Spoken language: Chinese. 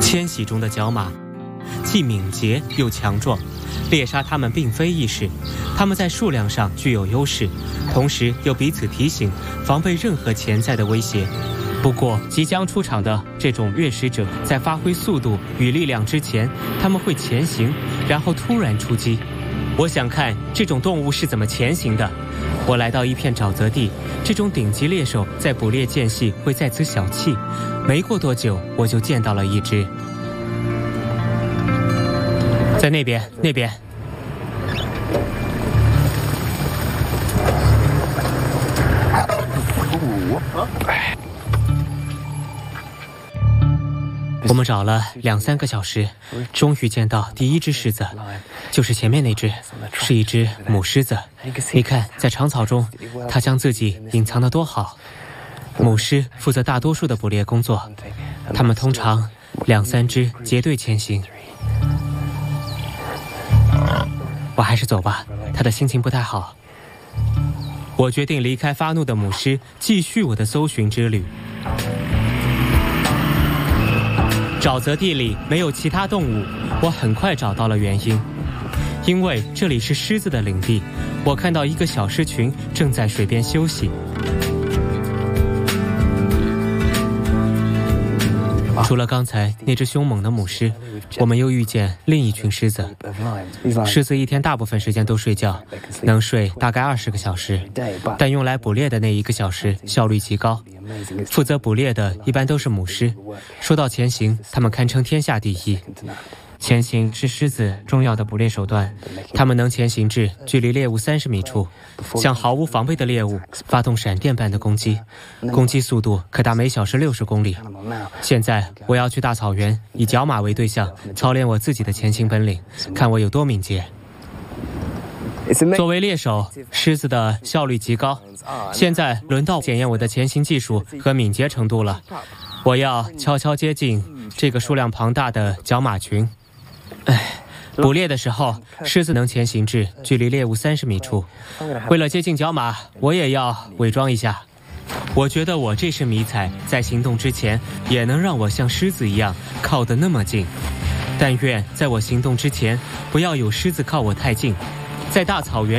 迁徙中的角马既敏捷又强壮，猎杀它们并非易事。它们在数量上具有优势，同时又彼此提醒，防备任何潜在的威胁。不过，即将出场的这种掠食者在发挥速度与力量之前，他们会前行，然后突然出击。我想看这种动物是怎么前行的。我来到一片沼泽地，这种顶级猎手在捕猎间隙会在此小憩。没过多久，我就见到了一只。在那边，那边。我们找了2-3个小时，终于见到第一只狮子，就是前面那只，是一只母狮子。你看，在长草中，它将自己隐藏得多好。母狮负责大多数的捕猎工作，它们通常2-3只结队前行。我还是走吧，它的心情不太好。我决定离开发怒的母狮，继续我的搜寻之旅。沼泽地里没有其他动物，我很快找到了原因。因为这里是狮子的领地，我看到一个小狮群正在水边休息。除了刚才那只凶猛的母狮，我们又遇见另一群狮子。狮子一天大部分时间都睡觉，能睡大概20个小时，但用来捕猎的那1个小时效率极高。负责捕猎的一般都是母狮。说到前行，它们堪称天下第一。前行是狮子重要的捕猎手段，它们能前行至距离猎物30米处，向毫无防备的猎物发动闪电般的攻击，攻击速度可达每小时60公里。现在我要去大草原，以角马为对象，操练我自己的前行本领，看我有多敏捷。作为猎手，狮子的效率极高。现在轮到检验我的前行技术和敏捷程度了。我要悄悄接近这个数量庞大的角马群。捕猎的时候，狮子能前行至距离猎物30米处。为了接近角马，我也要伪装一下。我觉得我这身迷彩在行动之前也能让我像狮子一样靠得那么近。但愿在我行动之前，不要有狮子靠我太近。在大草原